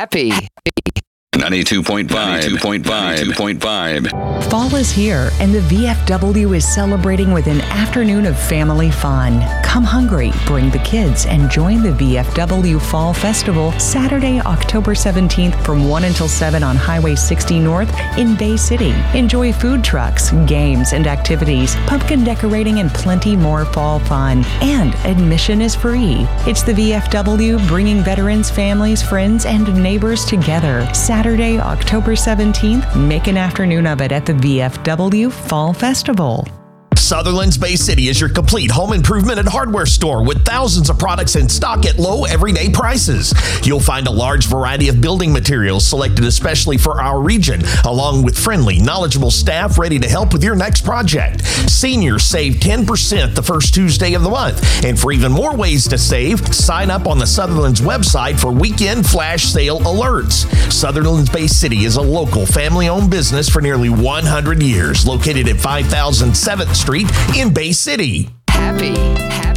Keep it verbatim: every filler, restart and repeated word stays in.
Happy. ninety-two point five, ninety-two point five, ninety-two point five. Fall is here, and the V F W is celebrating with an afternoon of family fun. Come hungry, bring the kids, and join the V F W Fall Festival Saturday, October seventeenth from one until seven on Highway sixty North in Bay City. Enjoy food trucks, games and activities, pumpkin decorating, and plenty more fall fun. And admission is free. It's the V F W bringing veterans, families, friends, and neighbors together. Saturday, October seventeenth, make an afternoon of it at the V F W Fall Festival. Sutherland's Bay City is your complete home improvement and hardware store with thousands of products in stock at low everyday prices. You'll find a large variety of building materials selected especially for our region, along with friendly, knowledgeable staff ready to help with your next project. Seniors save ten percent the first Tuesday of the month. And for even more ways to save, sign up on the Sutherland's website for weekend flash sale alerts. Sutherland's Bay City is a local family-owned business for nearly one hundred years, located at five thousand seventh Street in Bay City. Happy. Happy.